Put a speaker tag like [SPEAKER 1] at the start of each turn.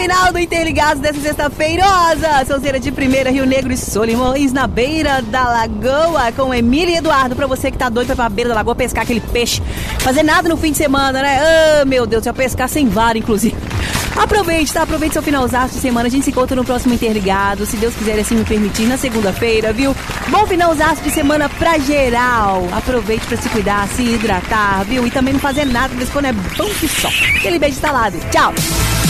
[SPEAKER 1] final do Interligados dessa sexta-feirosa. Sonzeira de Primeira, Rio Negro e Solimões, na beira da lagoa, com Emília e Eduardo. Pra você que tá doido pra ir pra beira da lagoa pescar aquele peixe. Fazer nada no fim de semana, né? Ah, meu Deus, já pescar sem vara, inclusive. Aproveite, tá? Aproveite seu finalzaço de semana. A gente se encontra no próximo Interligado, se Deus quiser assim me permitir, na segunda-feira, viu? Bom finalzaço de semana pra geral. Aproveite pra se cuidar, se hidratar, viu? E também não fazer nada, mas quando é bom que só. Aquele beijo instalado. Tchau!